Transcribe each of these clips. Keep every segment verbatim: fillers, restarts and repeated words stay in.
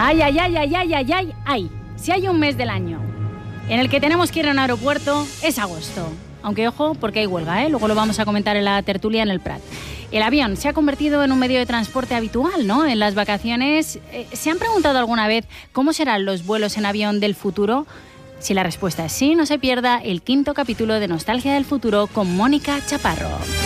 Ay, ay, ay, ay, ay, ay, ay, ay. Si hay un mes del año en el que tenemos que ir a un aeropuerto, es agosto. Aunque ojo, porque hay huelga, ¿eh? Luego lo vamos a comentar en la tertulia en el Prat. El avión se ha convertido en un medio de transporte habitual, ¿no? En las vacaciones, eh, ¿se han preguntado alguna vez cómo serán los vuelos en avión del futuro? Si la respuesta es sí, no se pierda el quinto capítulo de Nostalgia del Futuro con Mónica Chaparro.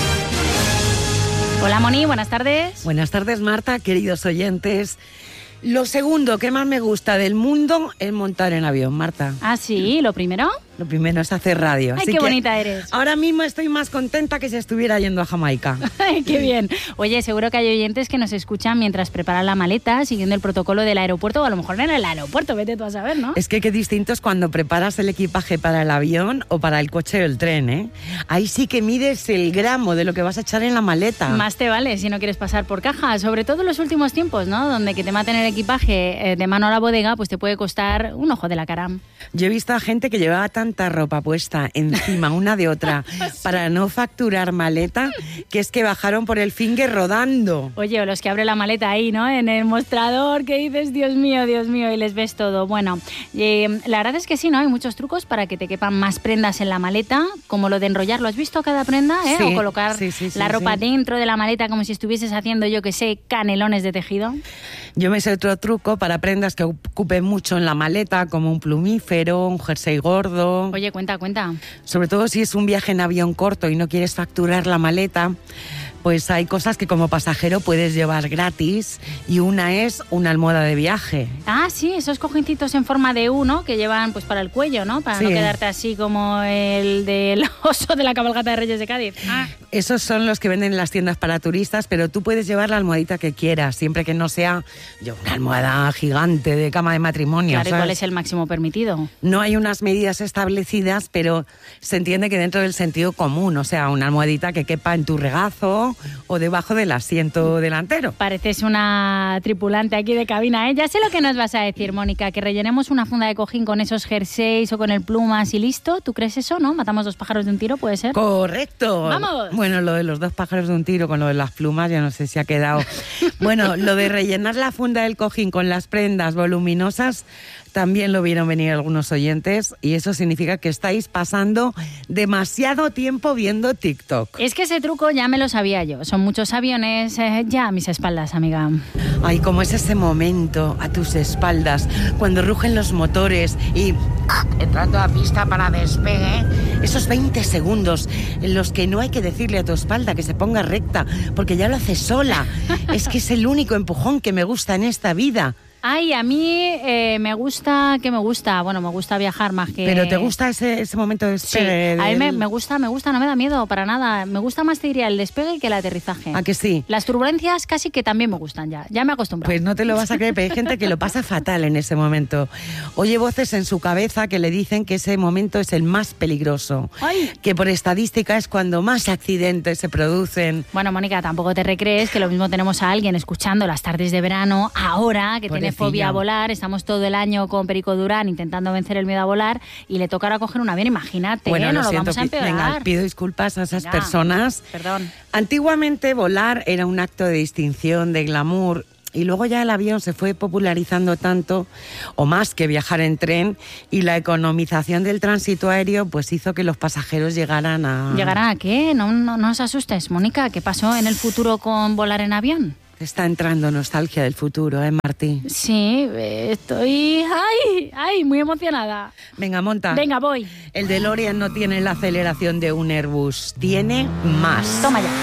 Hola, Moni, buenas tardes. Buenas tardes, Marta, queridos oyentes. Lo segundo que más me gusta del mundo es montar en avión, Marta. Ah, sí, ¿lo primero? Lo primero es hacer radio. Ay, así qué que bonita eres. Ahora mismo estoy más contenta que si estuviera yendo a Jamaica. Ay, qué bien. Oye, seguro que hay oyentes que nos escuchan mientras preparan la maleta, siguiendo el protocolo del aeropuerto, o a lo mejor en el aeropuerto, vete tú a saber, ¿no? Es que qué distinto es cuando preparas el equipaje para el avión o para el coche o el tren, ¿eh? Ahí sí que mides el gramo de lo que vas a echar en la maleta. Más te vale si no quieres pasar por caja, sobre todo en los últimos tiempos, ¿no? Donde que te maten el equipaje eh, de mano a la bodega, pues te puede costar un ojo de la cara. Yo he visto a gente que llevaba tanta ropa puesta encima una de otra para no facturar maleta, que es que bajaron por el Finger rodando. Oye, o los que abren la maleta ahí, ¿no? En el mostrador, que dices, Dios mío, Dios mío, y les ves todo. Bueno, eh, la verdad es que sí, ¿no? Hay muchos trucos para que te quepan más prendas en la maleta, como lo de enrollar, ¿lo has visto cada prenda? ¿Eh? Sí, o colocar sí, sí, sí, la ropa sí. dentro de la maleta como si estuvieses haciendo, yo que sé, canelones de tejido. Yo me sé otro truco para prendas que ocupen mucho en la maleta, como un plumífero, un jersey gordo. Oye, cuenta, cuenta. Sobre todo si es un viaje en avión corto y no quieres facturar la maleta, pues hay cosas que como pasajero puedes llevar gratis, y una es una almohada de viaje. Ah, sí, esos cojincitos en forma de U, ¿no? Que llevan pues para el cuello, ¿no? Para sí. no quedarte así como el del oso de la cabalgata de Reyes de Cádiz. Ah. Esos son los que venden en las tiendas para turistas, pero tú puedes llevar la almohadita que quieras, siempre que no sea yo, una almohada gigante de cama de matrimonio. Claro, ¿sabes? ¿y cuál es el máximo permitido? No hay unas medidas establecidas, pero se entiende que dentro del sentido común, o sea, una almohadita que quepa en tu regazo o debajo del asiento delantero. Pareces una tripulante aquí de cabina, ¿eh? Ya sé lo que nos vas a decir, Mónica, que rellenemos una funda de cojín con esos jerseys o con el plumas y listo. ¿Tú crees eso, no? ¿Matamos dos pájaros de un tiro, puede ser? ¡Correcto! ¡Vamos! Bueno, lo de los dos pájaros de un tiro con lo de las plumas, ya no sé si ha quedado. Bueno, lo de rellenar la funda del cojín con las prendas voluminosas también lo vieron venir algunos oyentes, y eso significa que estáis pasando demasiado tiempo viendo TikTok. Es que ese truco ya me lo sabía yo. Son muchos aviones eh, ya a mis espaldas, amiga. Ay, cómo es ese momento a tus espaldas, cuando rugen los motores y ¡ah!, entrando a pista para despegue. Esos veinte segundos en los que no hay que decirle a tu espalda que se ponga recta, porque ya lo hace sola. Es que es el único empujón que me gusta en esta vida. Ay, a mí eh, me gusta, ¿qué me gusta? Bueno, me gusta viajar más que... ¿Pero te gusta ese, ese momento de despegue? Sí, a mí del... me, me gusta, me gusta, no me da miedo para nada. Me gusta más, te diría, el despegue que el aterrizaje. ¿A que sí? Las turbulencias casi que también me gustan ya, ya me he acostumbrado. Pues no te lo vas a creer, pero hay gente que lo pasa fatal en ese momento. Oye voces en su cabeza que le dicen que ese momento es el más peligroso. Ay. Que por estadística es cuando más accidentes se producen. Bueno, Mónica, tampoco te recrees que lo mismo tenemos a alguien escuchando las tardes de verano ahora, que tiene fobia a volar. Estamos todo el año con Perico Durán intentando vencer el miedo a volar y le tocará coger un avión, imagínate, bueno, ¿eh? lo No lo siento, vamos a empeorar. venga, pido disculpas a esas Ya, personas. Perdón. Antiguamente volar era un acto de distinción, de glamour, y luego ya el avión se fue popularizando tanto, o más que viajar en tren, y la economización del tránsito aéreo pues hizo que los pasajeros llegaran a... ¿Llegarán a qué? No, no, no os asustes, Mónica. ¿Qué pasó en el futuro con volar en avión? Está entrando nostalgia del futuro, ¿eh, Martí? Sí, estoy... ¡Ay! ¡Ay! Muy emocionada. Venga, monta. Venga, voy. El DeLorean no tiene la aceleración de un Airbus, tiene más. Toma ya.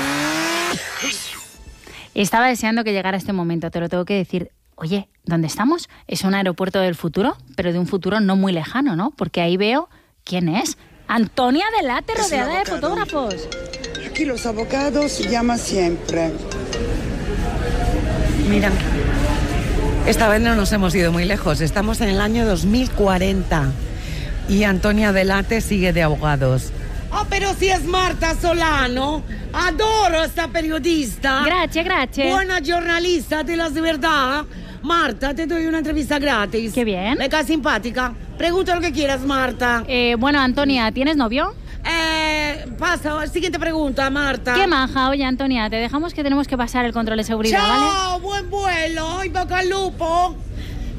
Estaba deseando que llegara este momento, te lo tengo que decir. Oye, ¿dónde estamos? Es un aeropuerto del futuro, pero de un futuro no muy lejano, ¿no? Porque ahí veo... ¿Quién es? Antonia Delate, rodeada de fotógrafos. Aquí los abogados llaman siempre. Mira, esta vez no nos hemos ido muy lejos. Estamos en el año dos mil cuarenta y Antonia Delate sigue de abogados. Oh, pero si es Marta Solano. Adoro esta periodista. Gracias, gracias. Buena giornalista, de las de verdad. Marta, te doy una entrevista gratis. Qué bien. Me cae simpática. Pregunta lo que quieras, Marta. Eh, bueno, Antonia, ¿tienes novio? Eh, pasa, siguiente pregunta, Marta. Qué maja. Oye, Antonia, te dejamos que tenemos que pasar el control de seguridad, Chao, ¿vale? buen vuelo y boca al lupo.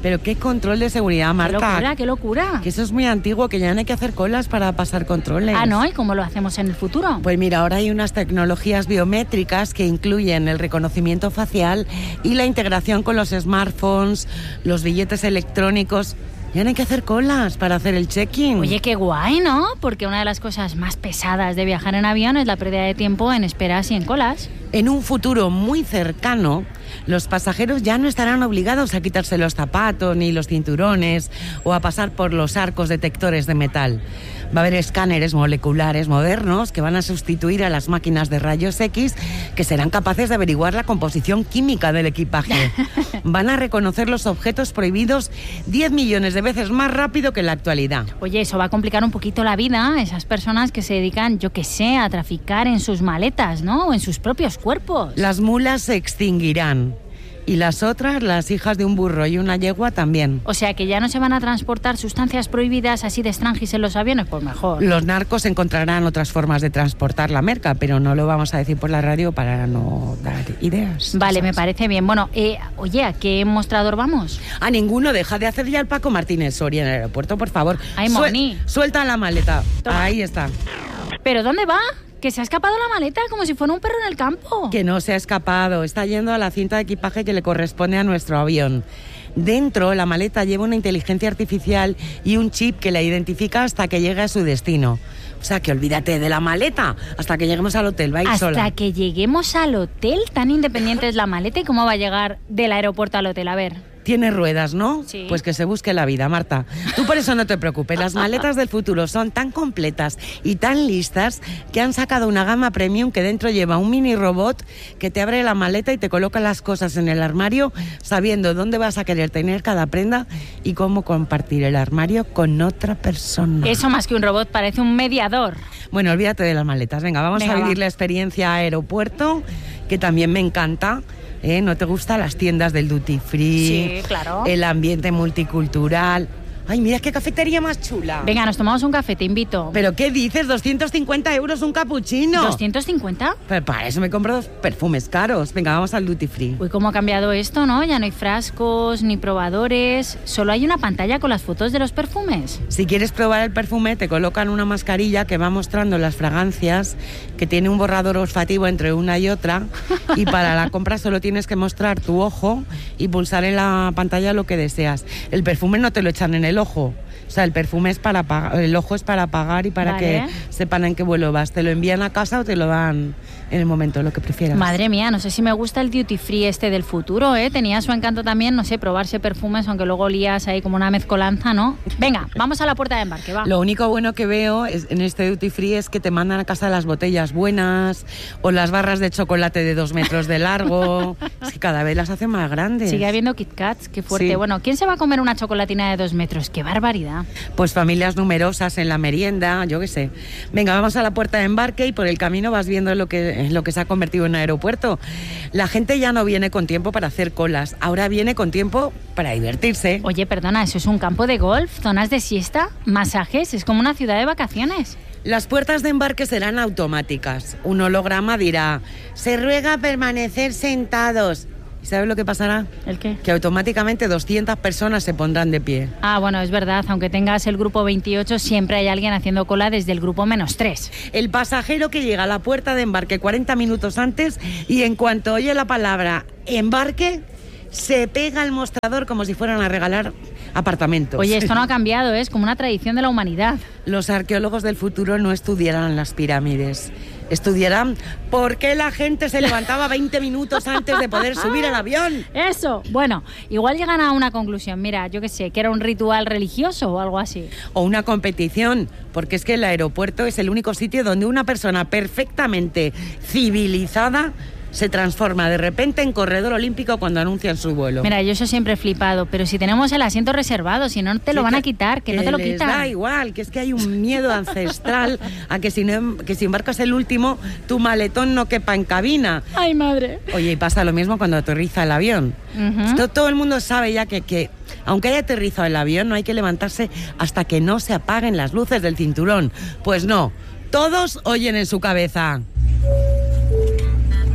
Pero qué control de seguridad, Marta. Qué locura, qué locura. Que eso es muy antiguo, que ya no hay que hacer colas para pasar controles. Ah, ¿no? ¿Y cómo lo hacemos en el futuro? Pues mira, ahora hay unas tecnologías biométricas que incluyen el reconocimiento facial y la integración con los smartphones, los billetes electrónicos. Ya no hay que hacer colas para hacer el check-in. Oye, qué guay, ¿no? Porque una de las cosas más pesadas de viajar en avión es la pérdida de tiempo en esperas y en colas. En un futuro muy cercano, los pasajeros ya no estarán obligados a quitarse los zapatos ni los cinturones o a pasar por los arcos detectores de metal. Va a haber escáneres moleculares modernos que van a sustituir a las máquinas de rayos X, que serán capaces de averiguar la composición química del equipaje. Van a reconocer los objetos prohibidos diez millones de veces más rápido que en la actualidad. Oye, eso va a complicar un poquito la vida a esas personas que se dedican, yo qué sé, a traficar en sus maletas, ¿no? O en sus propios cuerpos. Las mulas se extinguirán. Y las otras, las hijas de un burro y una yegua, también. O sea, que ya no se van a transportar sustancias prohibidas así de extranjis en los aviones, pues mejor. Los narcos encontrarán otras formas de transportar la merca, pero no lo vamos a decir por la radio para no dar ideas. Vale, me parece bien. Bueno, eh, oye, ¿a qué mostrador vamos? A ninguno, deja de hacer ya el Paco Martínez Soria en el aeropuerto, por favor. Ay, Moni. Suelta la maleta. Toma. Ahí está. ¿Pero dónde va? Que se ha escapado la maleta como si fuera un perro en el campo. Que no se ha escapado, está yendo a la cinta de equipaje que le corresponde a nuestro avión. Dentro, la maleta lleva una inteligencia artificial y un chip que la identifica hasta que llegue a su destino. O sea, que olvídate de la maleta hasta que lleguemos al hotel, va a ir Hasta sola. que lleguemos al hotel, tan independiente es la maleta. ¿Y cómo va a llegar del aeropuerto al hotel? A ver. Tiene ruedas, ¿no? Sí. Pues que se busque la vida, Marta. Tú por eso no te preocupes. Las maletas del futuro son tan completas y tan listas que han sacado una gama premium que dentro lleva un mini robot que te abre la maleta y te coloca las cosas en el armario sabiendo dónde vas a querer tener cada prenda y cómo compartir el armario con otra persona. Eso más que un robot parece un mediador. Bueno, olvídate de las maletas. Venga, vamos Venga, a vivir va. la experiencia aeropuerto, que también me encanta. ¿Eh? ¿No te gustan las tiendas del duty free? Sí, claro. El ambiente multicultural. Ay, mira qué cafetería más chula. Venga, nos tomamos un café, te invito. ¿Pero qué dices? doscientos cincuenta euros un capuchino. ¿doscientos cincuenta? Pero para eso me compro dos perfumes caros. Venga, vamos al duty free. Uy, cómo ha cambiado esto, ¿no? Ya no hay frascos ni probadores. Solo hay una pantalla con las fotos de los perfumes. Si quieres probar el perfume, te colocan una mascarilla que va mostrando las fragancias, que tiene un borrador olfativo entre una y otra. Y para la compra solo tienes que mostrar tu ojo y pulsar en la pantalla lo que deseas. El perfume no te lo echan en el ojo. O sea, el perfume es para pagar, el ojo es para pagar y para Vale. que sepan en qué vuelo vas. Te lo envían a casa o te lo dan en el momento, lo que prefieras. Madre mía, no sé si me gusta el duty free este del futuro, ¿eh? Tenía su encanto también, no sé, probarse perfumes, aunque luego olías ahí como una mezcolanza, ¿no? Venga, vamos a la puerta de embarque, va. Lo único bueno que veo es, en este duty free es que te mandan a casa las botellas buenas o las barras de chocolate de dos metros de largo. Es que cada vez las hacen más grandes. Sigue habiendo Kit Kats, qué fuerte. Sí. Bueno, ¿quién se va a comer una chocolatina de dos metros? ¡Qué barbaridad! Pues familias numerosas en la merienda, yo qué sé. Venga, vamos a la puerta de embarque y por el camino vas viendo lo que, lo que se ha convertido en aeropuerto. La gente ya no viene con tiempo para hacer colas, ahora viene con tiempo para divertirse. Oye, perdona, ¿eso es un campo de golf? ¿Zonas de siesta? ¿Masajes? Es como una ciudad de vacaciones. Las puertas de embarque serán automáticas. Un holograma dirá, se ruega permanecer sentados. ¿Y sabes lo que pasará? ¿El qué? Que automáticamente doscientas personas se pondrán de pie. Ah, bueno, es verdad, aunque tengas el grupo veintiocho, siempre hay alguien haciendo cola desde el grupo menos tres. El pasajero que llega a la puerta de embarque cuarenta minutos antes y en cuanto oye la palabra embarque, se pega al mostrador como si fueran a regalar apartamentos. Oye, esto no ha cambiado, ¿eh? Es como una tradición de la humanidad. Los arqueólogos del futuro no estudiarán las pirámides. Estudiarán por qué la gente se levantaba veinte minutos antes de poder subir al avión. Eso. Bueno, igual llegan a una conclusión. Mira, yo qué sé, que era un ritual religioso o algo así. O una competición, porque es que el aeropuerto es el único sitio donde una persona perfectamente civilizada se transforma de repente en corredor olímpico cuando anuncian su vuelo. Mira, yo eso siempre he flipado, pero si tenemos el asiento reservado, si no te lo Sí, van a que- quitar, que, no te lo les quitan. da igual, que es que hay un miedo ancestral a que si, no, que si embarcas el último, tu maletón no quepa en cabina. Ay, madre. Oye, y pasa lo mismo cuando aterriza el avión. Ujú. Esto todo el mundo sabe ya que, que, aunque haya aterrizado el avión, no hay que levantarse hasta que no se apaguen las luces del cinturón. Pues no, todos oyen en su cabeza. A montar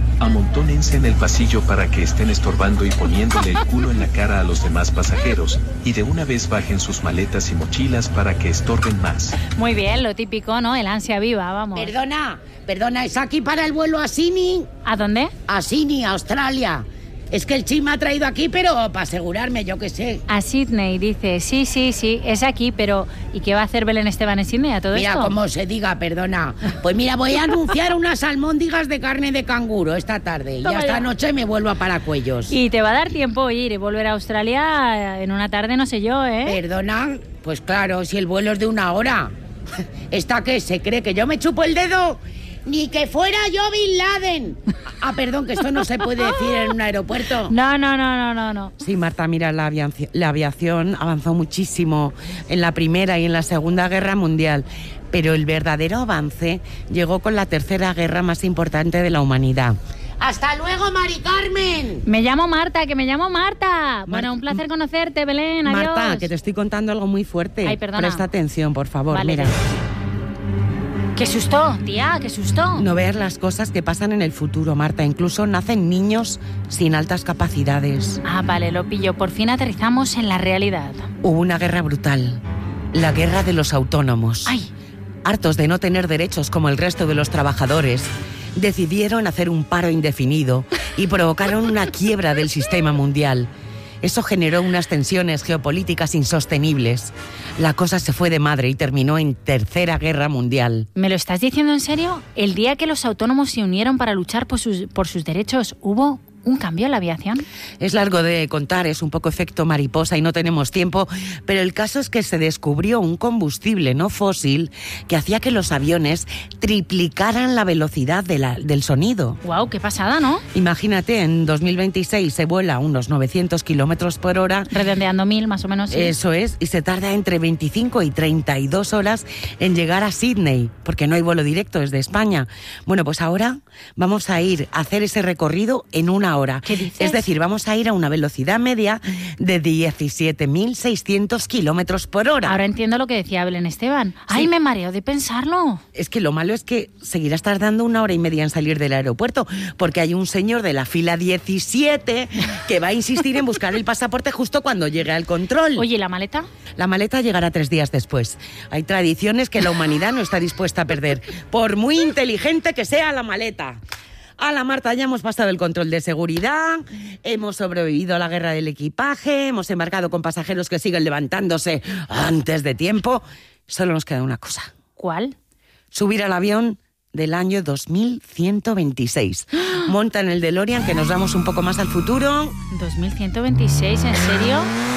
amontónense en el pasillo para que estén estorbando y poniéndole el culo en la cara a los demás pasajeros, y de una vez bajen sus maletas y mochilas para que estorben más. Muy bien, lo típico, ¿no? El ansia viva, vamos. Perdona, perdona, ¿es aquí para el vuelo a Sydney? ¿A dónde? A Sydney, a Australia. Es que el Chi me ha traído aquí, pero para asegurarme, yo qué sé. A Sydney, dice. Sí, sí, sí, es aquí, pero ¿y qué va a hacer Belén Esteban en Sydney a todo Mira, esto? como se diga, perdona. Pues mira, voy a anunciar unas almóndigas de carne de canguro esta tarde. Y Toma esta ya. noche me vuelvo a Paracuellos. Y te va a dar tiempo ir y volver a Australia en una tarde, no sé yo, ¿eh? Perdona, pues claro, si el vuelo es de una hora. ¿Esta qué? ¿Se cree que yo me chupo el dedo? Ni que fuera yo Bin Laden. Ah, perdón, que esto no se puede decir en un aeropuerto. No, no, no, no, no, no. Sí, Marta, mira, la aviación, la aviación avanzó muchísimo en la Primera y en la Segunda Guerra Mundial, pero el verdadero avance llegó con la Tercera Guerra más importante de la humanidad. ¡Hasta luego, Mari Carmen! Me llamo Marta, que me llamo Marta. Mar- Bueno, un placer conocerte, Belén, adiós. Marta, que te estoy contando algo muy fuerte. Ay, perdona. Presta atención, por favor, Vale. mira. ¡Qué susto, tía, qué susto! No veas las cosas que pasan en el futuro, Marta. Incluso nacen niños sin altas capacidades. Ah, vale, lo pillo. Por fin aterrizamos en la realidad. Hubo una guerra brutal. La guerra de los autónomos. ¡Ay! Hartos de no tener derechos como el resto de los trabajadores, decidieron hacer un paro indefinido y provocaron una quiebra del sistema mundial. Eso generó unas tensiones geopolíticas insostenibles. La cosa se fue de madre y terminó en Tercera Guerra Mundial. ¿Me lo estás diciendo en serio? El día que los autónomos se unieron para luchar por sus, por sus derechos, ¿hubo un cambio en la aviación? Es largo de contar, es un poco efecto mariposa y no tenemos tiempo, pero el caso es que se descubrió un combustible no fósil que hacía que los aviones triplicaran la velocidad de la, del sonido. ¡Guau, qué pasada, ¿no? Imagínate, en dos mil veintiséis se vuela a unos novecientos kilómetros por hora. Redondeando mil, más o menos. Sí. Eso es, y se tarda entre veinticinco y treinta y dos horas en llegar a Sydney, porque no hay vuelo directo desde España. Bueno, pues ahora vamos a ir a hacer ese recorrido en una hora. ¿Qué dices? Es decir, vamos a ir a una velocidad media de diecisiete mil seiscientos kilómetros por hora. Ahora entiendo lo que decía Belén Esteban. ¡Ay, Sí. me mareo de pensarlo! Es que lo malo es que seguirás tardando una hora y media en salir del aeropuerto, porque hay un señor de la fila diecisiete que va a insistir en buscar el pasaporte justo cuando llegue al control. Oye, ¿y la maleta? La maleta llegará tres días después. Hay tradiciones que la humanidad no está dispuesta a perder, por muy inteligente que sea la maleta. A la Marta, ya hemos pasado el control de seguridad, hemos sobrevivido a la guerra del equipaje, hemos embarcado con pasajeros que siguen levantándose antes de tiempo. Solo nos queda una cosa. ¿Cuál? Subir al avión del año dos mil ciento veintiséis. Monta en el DeLorean, que nos vamos un poco más al futuro. dos mil ciento veintiséis, ¿en serio?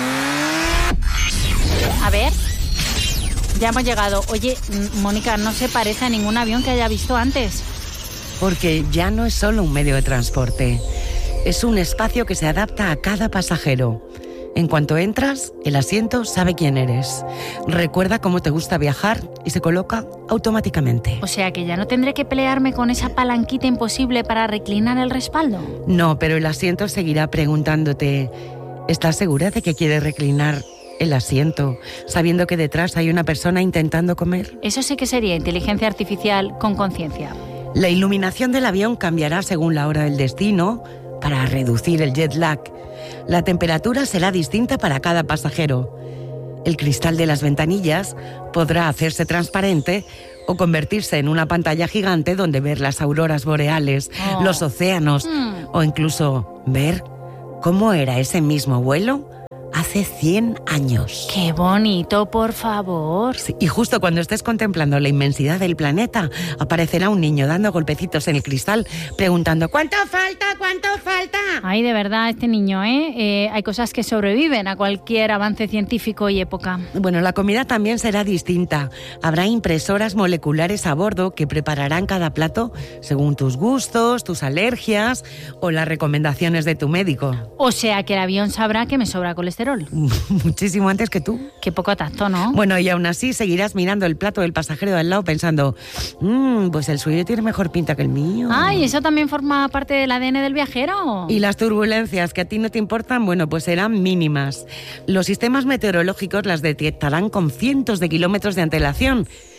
A ver. Ya hemos llegado. Oye, m- Mónica, no se parece a ningún avión que haya visto antes. Porque ya no es solo un medio de transporte, es un espacio que se adapta a cada pasajero. En cuanto entras, el asiento sabe quién eres. Recuerda cómo te gusta viajar y se coloca automáticamente. O sea que ya no tendré que pelearme con esa palanquita imposible para reclinar el respaldo. No, pero el asiento seguirá preguntándote, ¿estás segura de que quieres reclinar el asiento, sabiendo que detrás hay una persona intentando comer? Eso sí que sería inteligencia artificial con conciencia. La iluminación del avión cambiará según la hora del destino para reducir el jet lag. La temperatura será distinta para cada pasajero. El cristal de las ventanillas podrá hacerse transparente o convertirse en una pantalla gigante donde ver las auroras boreales, Oh. los océanos Mm. o incluso ver cómo era ese mismo vuelo hace cien años. ¡Qué bonito, por favor! Sí, y justo cuando estés contemplando la inmensidad del planeta, aparecerá un niño dando golpecitos en el cristal, preguntando ¿cuánto falta? ¿Cuánto falta? Ay, de verdad, este niño, ¿eh? Eh, Hay cosas que sobreviven a cualquier avance científico y época. Bueno, la comida también será distinta. Habrá impresoras moleculares a bordo que prepararán cada plato según tus gustos, tus alergias o las recomendaciones de tu médico. O sea que el avión sabrá que me sobra colesterol. Muchísimo antes que tú. Qué poco tacto, ¿no? Bueno, y aún así seguirás mirando el plato del pasajero de al lado pensando, mmm, pues el suyo tiene mejor pinta que el mío. Ay, ¿eso también forma parte del A D N del viajero? Y las turbulencias que a ti no te importan, bueno, pues serán mínimas. Los sistemas meteorológicos las detectarán con cientos de kilómetros de antelación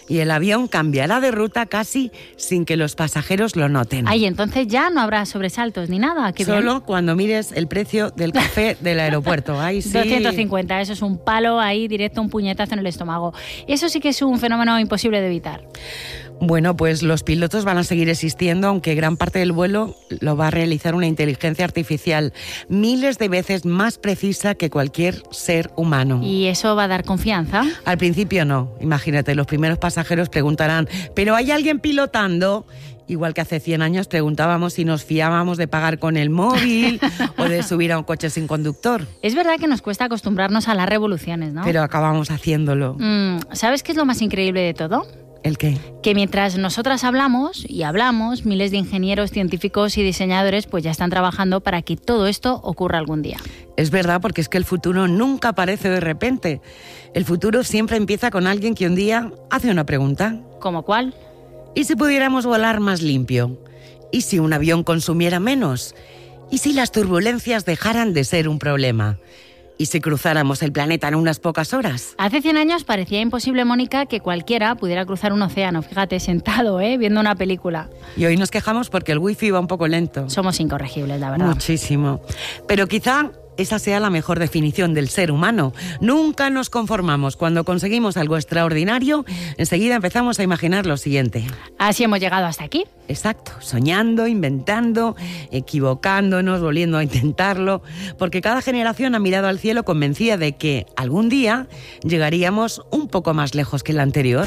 y el avión cambiará de ruta casi sin que los pasajeros lo noten. Ay, entonces ya no habrá sobresaltos ni nada. Qué Solo bien. cuando mires el precio del café del aeropuerto. Ay, sí. doscientos cincuenta, eso es un palo ahí directo, un puñetazo en el estómago. Eso sí que es un fenómeno imposible de evitar. Bueno, pues los pilotos van a seguir existiendo, aunque gran parte del vuelo lo va a realizar una inteligencia artificial miles de veces más precisa que cualquier ser humano. ¿Y eso va a dar confianza? Al principio no. Imagínate, los primeros pasajeros preguntarán, ¿pero hay alguien pilotando? Igual que hace cien años preguntábamos si nos fiábamos de pagar con el móvil o de subir a un coche sin conductor. Es verdad que nos cuesta acostumbrarnos a las revoluciones, ¿no? Pero acabamos haciéndolo. Mm, ¿Sabes qué es lo más increíble de todo? ¿El qué? Que mientras nosotras hablamos y hablamos, miles de ingenieros, científicos y diseñadores pues ya están trabajando para que todo esto ocurra algún día. Es verdad, porque es que el futuro nunca aparece de repente. El futuro siempre empieza con alguien que un día hace una pregunta. ¿Cómo cuál? ¿Y si pudiéramos volar más limpio? ¿Y si un avión consumiera menos? ¿Y si las turbulencias dejaran de ser un problema? ¿Y si cruzáramos el planeta en unas pocas horas? Hace cien años parecía imposible, Mónica, que cualquiera pudiera cruzar un océano, fíjate, sentado, ¿eh? Viendo una película. Y hoy nos quejamos porque el wifi va un poco lento. Somos incorregibles, la verdad. Muchísimo. Pero quizá esa sea la mejor definición del ser humano. Nunca nos conformamos. Cuando conseguimos algo extraordinario, enseguida empezamos a imaginar lo siguiente. Así hemos llegado hasta aquí. Exacto, soñando, inventando, equivocándonos, volviendo a intentarlo, porque cada generación ha mirado al cielo convencida de que algún día llegaríamos un poco más lejos que la anterior.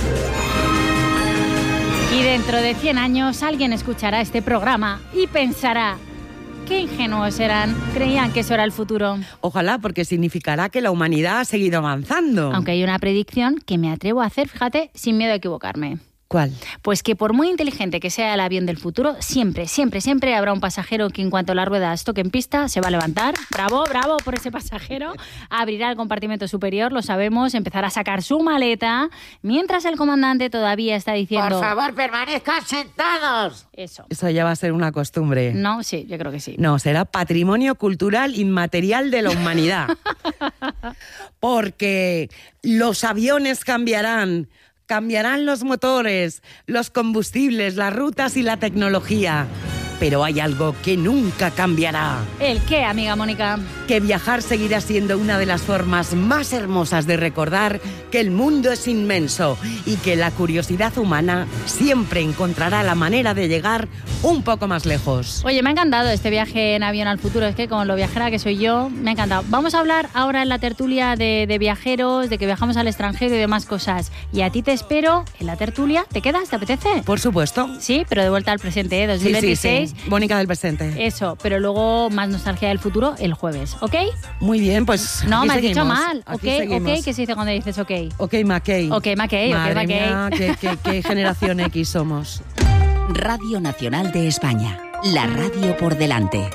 Y dentro de cien años alguien escuchará este programa y pensará: qué ingenuos eran, creían que eso era el futuro. Ojalá, porque significará que la humanidad ha seguido avanzando. Aunque hay una predicción que me atrevo a hacer, fíjate, sin miedo a equivocarme. ¿Cuál? Pues que por muy inteligente que sea el avión del futuro, siempre, siempre, siempre habrá un pasajero que en cuanto las ruedas toquen pista se va a levantar. Bravo, bravo por ese pasajero. Abrirá el compartimento superior, lo sabemos, empezará a sacar su maleta, mientras el comandante todavía está diciendo: por favor, permanezcan sentados. Eso. Eso ya va a ser una costumbre. No, sí, yo creo que sí. No, será patrimonio cultural inmaterial de la humanidad. Porque los aviones cambiarán. Cambiarán los motores, los combustibles, las rutas y la tecnología. Pero hay algo que nunca cambiará. ¿El qué, amiga Mónica? Que viajar seguirá siendo una de las formas más hermosas de recordar que el mundo es inmenso y que la curiosidad humana siempre encontrará la manera de llegar un poco más lejos. Oye, me ha encantado este viaje en avión al futuro. Es que con lo viajera que soy yo, me ha encantado. Vamos a hablar ahora en la tertulia de, de viajeros, de que viajamos al extranjero y demás cosas. Y a ti te espero en la tertulia. ¿Te quedas? ¿Te apetece? Por supuesto. Sí, pero de vuelta al presente, ¿eh? dos mil veintiséis. Sí, sí, sí. Mónica del presente. Eso, pero luego más nostalgia del futuro el jueves, ¿ok? Muy bien, pues no, aquí me has seguimos. dicho mal. Ok, Aquí seguimos. ok, ¿qué se dice cuando dices ok? Ok, McKay. Ok, McKay, ok, Madre McKay. mía, qué, qué, qué generación X somos. Radio Nacional de España, la radio por delante.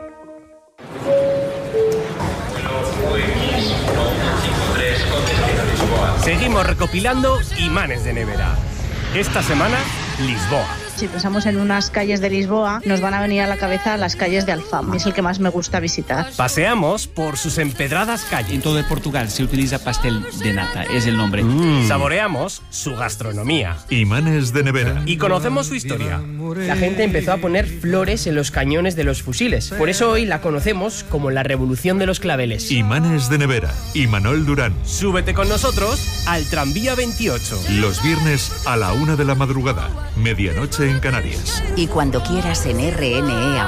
Seguimos recopilando imanes de nevera. Esta semana, Lisboa. Si pensamos en unas calles de Lisboa, nos van a venir a la cabeza las calles de Alfama. Es el que más me gusta visitar. Paseamos por sus empedradas calles. En todo Portugal se utiliza pastel de nata, es el nombre. Mm. Saboreamos su gastronomía. Imanes de nevera. Y conocemos su historia. La gente empezó a poner flores en los cañones de los fusiles. Por eso hoy la conocemos como la Revolución de los Claveles. Imanes de nevera. Imanol Durán. Súbete con nosotros al tranvía veintiocho. Los viernes a la una de la madrugada. Medianoche en Canarias. Y cuando quieras en R N E